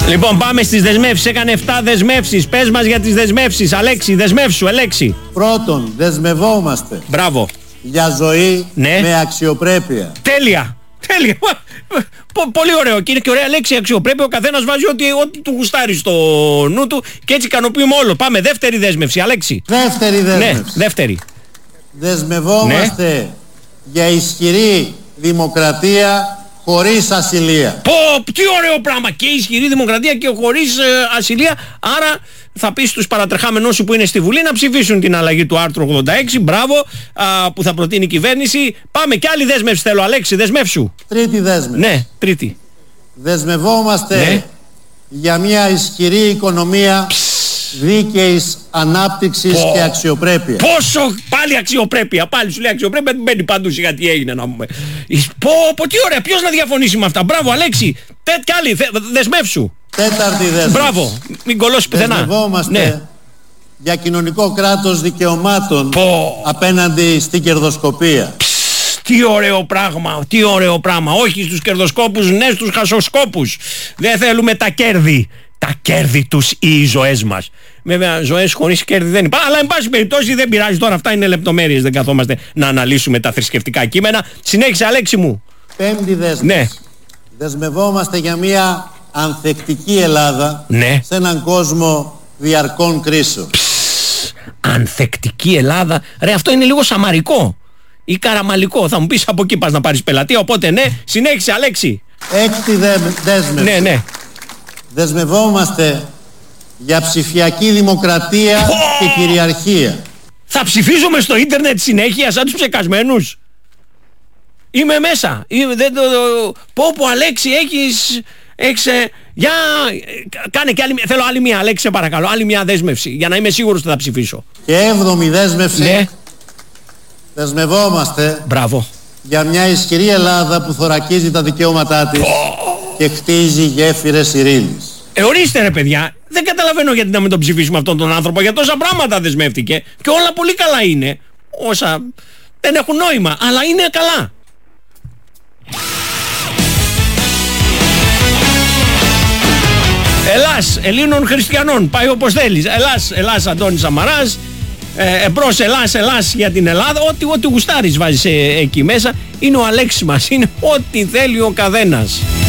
Λοιπόν, πάμε στις δεσμεύσεις. Έκανε 7 δεσμεύσεις. Πες μας για τις δεσμεύσεις. Αλέξη, δεσμεύσου, Αλέξη. Πρώτον, δεσμευόμαστε. Μπράβο. Για ζωή, ναι, με αξιοπρέπεια. Τέλεια. Τέλεια. Πολύ ωραίο. Και είναι και ωραία λέξη αξιοπρέπεια. Ο καθένας βάζει ό,τι του γουστάρει στο νου του και έτσι ικανοποιούμε όλο. Πάμε, δεύτερη δέσμευση, Αλέξη. Δεύτερη δέσμευση. Ναι, δεύτερη. Δεσμευόμαστε για ισχυρή δημοκρατία χωρίς ασυλία. Τι ωραίο πράγμα. Και ισχυρή δημοκρατία και χωρίς ασυλία. Άρα θα πει στους παρατρεχάμενους σου που είναι στη Βουλή να ψηφίσουν την αλλαγή του άρθρου 86. Μπράβο, που θα προτείνει η κυβέρνηση. Πάμε, και άλλη δέσμευση θέλω, Αλέξη, δεσμεύσου. Τρίτη δέσμευση. Ναι, τρίτη. Δεσμευόμαστε για μια ισχυρή οικονομία δίκαιης ανάπτυξης και αξιοπρέπεια. Πόσο πάλι αξιοπρέπεια. Πάλι σου λέει αξιοπρέπεια, δεν μπαίνει παντού σιγά τι έγινε να πούμε. Τι ωραία, ποιος να διαφωνήσει με αυτά. Μπράβο, Αλέξη. Κι άλλη, δεσμεύσου. Τέταρτη δέσμευση. Μπράβο, μην κολώσει πουθενά. Δεσμευόμαστε για κοινωνικό κράτος δικαιωμάτων απέναντι στην κερδοσκοπία. Τι ωραίο πράγμα, τι ωραίο πράγμα. Όχι στους κερδοσκόπους, ναι στους χασοσκόπους. Δεν θέλουμε τα κέρδη. Τα κέρδη τους ή οι ζωές μας. Βέβαια, ζωές χωρίς κέρδη δεν υπάρχουν. Αλλά, εν πάση περιπτώσει, δεν πειράζει τώρα. Αυτά είναι λεπτομέρειες. Δεν καθόμαστε να αναλύσουμε τα θρησκευτικά κείμενα. Συνέχισε, Αλέξη μου. Πέμπτη δέσμευση. Ναι. Δεσμευόμαστε για μια ανθεκτική Ελλάδα, ναι, σε έναν κόσμο διαρκών κρίσεων. Ανθεκτική Ελλάδα. Ρε, αυτό είναι λίγο σαμαρικό ή καραμαλικό. Θα μου πεις από εκεί πας να πάρεις πελατεία. Οπότε ναι, συνέχισε, Αλέξη. Έκτη δέσμευση. Ναι, ναι. Δεσμευόμαστε για ψηφιακή δημοκρατία και κυριαρχία. Θα ψηφίζουμε στο ίντερνετ συνέχεια σαν τους ψεκασμένους. Είμαι μέσα. Πω Αλέξη, έχεις για κάνε και άλλη. Θέλω άλλη μία, Αλέξη, σε παρακαλώ. Άλλη μία δέσμευση για να είμαι σίγουρος ότι θα ψηφίσω. Και έβδομη δέσμευση. Ναι. Δεσμευόμαστε. Μπράβο. Για μια ισχυρή Ελλάδα που θωρακίζει τα δικαιώματά της και χτίζει γέφυρες ειρήνης. Ορίστε ρε παιδιά, δεν καταλαβαίνω γιατί να μην τον ψηφίσουμε αυτόν τον άνθρωπο. Για τόσα πράγματα δεσμεύτηκε και όλα πολύ καλά είναι. Όσα δεν έχουν νόημα, αλλά είναι καλά. Ελλάς, Ελλήνων Χριστιανών, πάει όπως θέλεις. Ελλάς Αντώνης Σαμαράς. Εμπρός Ελλάς για την Ελλάδα. Ό,τι γουστάρεις βάζεις εκεί μέσα. Είναι ο Αλέξης μας, είναι ό,τι θέλει ο καθένας.